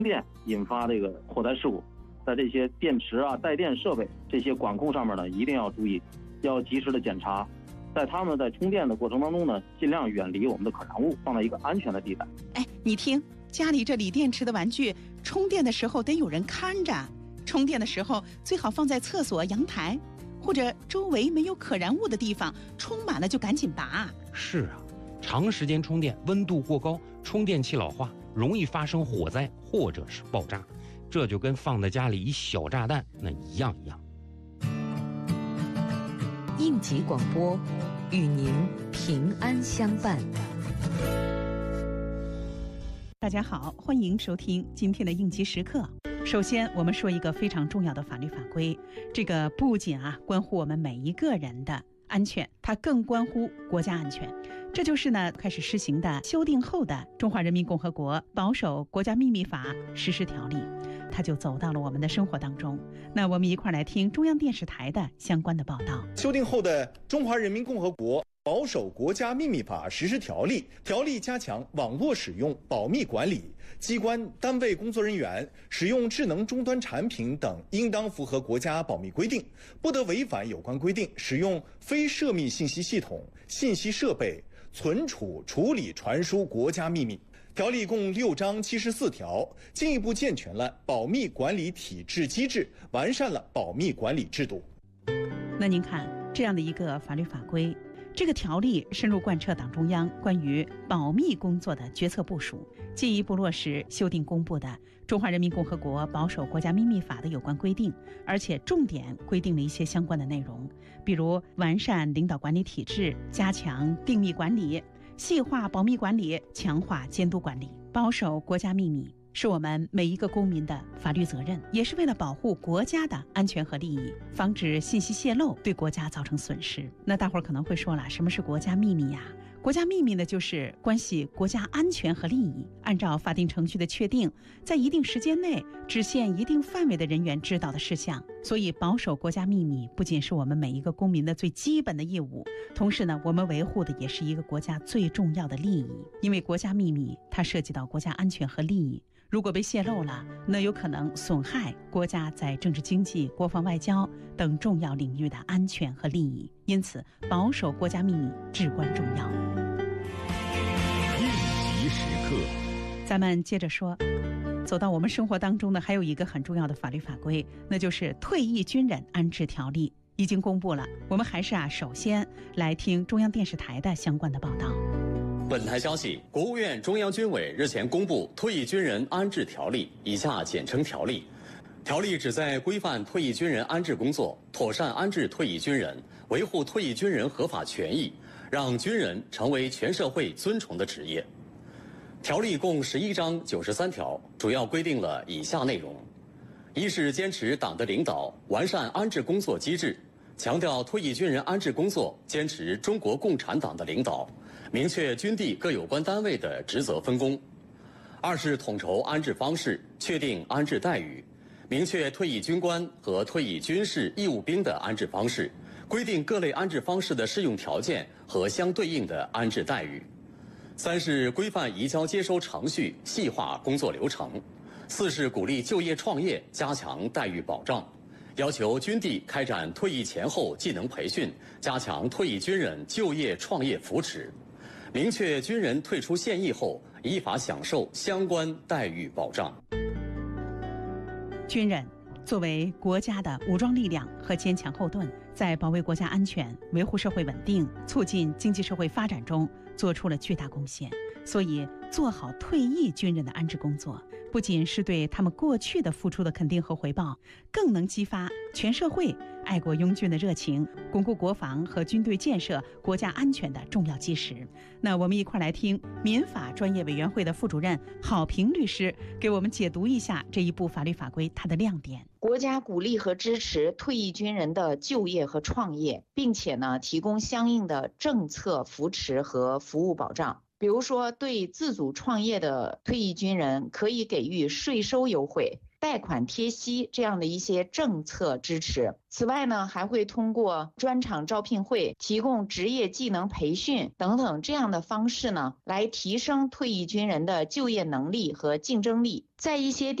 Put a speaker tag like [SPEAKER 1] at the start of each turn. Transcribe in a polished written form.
[SPEAKER 1] 电引发这个火灾事故，在这些电池啊、带电设备这些管控上面呢，一定要注意，要及时的检查。在他们在充电的过程当中呢，尽量远离我们的可燃物，放在一个安全的地带。
[SPEAKER 2] 哎，你听，家里这锂电池的玩具，充电的时候得有人看着，充电的时候最好放在厕所、阳台，或者周围没有可燃物的地方，充满了就赶紧拔。
[SPEAKER 3] 是啊，长时间充电，温度过高，充电器老化，容易发生火灾或者是爆炸，这就跟放在家里一小炸弹那一样。
[SPEAKER 4] 应急广播，与您平安相伴。
[SPEAKER 2] 大家好，欢迎收听今天的应急时刻。首先，我们说一个非常重要的法律法规，这个不仅关乎我们每一个人的安全，它更关乎国家安全。这就是呢开始施行的修订后的《中华人民共和国保守国家秘密法实施条例》，它就走到了我们的生活当中。那我们一块来听中央电视台的相关的报道。
[SPEAKER 5] 修订后的《中华人民共和国保守国家秘密法实施条例》，条例加强网络使用保密管理，机关单位工作人员使用智能终端产品等，应当符合国家保密规定，不得违反有关规定，使用非涉密信息系统、信息设备存储、处理、传输国家秘密。条例共6章74条，进一步健全了保密管理体制机制，完善了保密管理制度。
[SPEAKER 2] 那您看，这样的一个法律法规，这个条例深入贯彻党中央关于保密工作的决策部署，进一步落实修订公布的《中华人民共和国保守国家秘密法》的有关规定，而且重点规定了一些相关的内容，比如完善领导管理体制，加强定密管理，细化保密管理，强化监督管理。保守国家秘密是我们每一个公民的法律责任，也是为了保护国家的安全和利益，防止信息泄露对国家造成损失。那大伙儿可能会说了，什么是国家秘密呀？国家秘密呢，就是关系国家安全和利益，按照法定程序的确定，在一定时间内只限一定范围的人员知道的事项。所以保守国家秘密不仅是我们每一个公民的最基本的义务，同时呢，我们维护的也是一个国家最重要的利益。因为国家秘密它涉及到国家安全和利益，如果被泄露了，那有可能损害国家在政治经济、国防外交等重要领域的安全和利益，因此保守国家秘密至关重要。
[SPEAKER 6] 应急时刻，
[SPEAKER 2] 咱们接着说，走到我们生活当中呢，还有一个很重要的法律法规，那就是《退役军人安置条例》已经公布了。我们还是首先来听中央电视台的相关的报道。
[SPEAKER 7] 本台消息，国务院中央军委日前公布《退役军人安置条例》，以下简称条例。条例旨在规范退役军人安置工作，妥善安置退役军人，维护退役军人合法权益，让军人成为全社会尊崇的职业。条例共11章93条，主要规定了以下内容：一是坚持党的领导，完善安置工作机制，强调退役军人安置工作坚持中国共产党的领导，明确军地各有关单位的职责分工；二是统筹安置方式，确定安置待遇，明确退役军官和退役军事义务兵的安置方式，规定各类安置方式的适用条件和相对应的安置待遇；三是规范移交接收程序，细化工作流程；四是鼓励就业创业，加强待遇保障，要求军地开展退役前后技能培训，加强退役军人就业创业扶持，明确军人退出现役后依法享受相关待遇保障。
[SPEAKER 2] 军人作为国家的武装力量和坚强后盾，在保卫国家安全、维护社会稳定、促进经济社会发展中做出了巨大贡献。所以做好退役军人的安置工作，不仅是对他们过去的付出的肯定和回报，更能激发全社会爱国拥军的热情，巩固国防和军队建设、国家安全的重要基石。那我们一块来听民法专业委员会的副主任郝平律师给我们解读一下这一部法律法规它的亮点。
[SPEAKER 8] 国家鼓励和支持退役军人的就业和创业，并且呢提供相应的政策扶持和服务保障。 比如说，对自主创业的退役军人可以给予税收优惠、贷款贴息这样的一些政策支持。此外呢，还会通过专场招聘会、提供职业技能培训等等这样的方式呢，来提升退役军人的就业能力和竞争力。在一些